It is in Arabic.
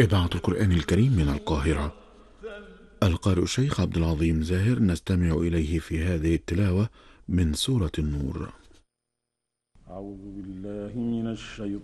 إذاعة القرآن الكريم من القاهرة. القارئ الشيخ عبد العظيم زاهر، نستمع إليه في هذه التلاوة من سورة النور. أعوذ بالله من الشيطان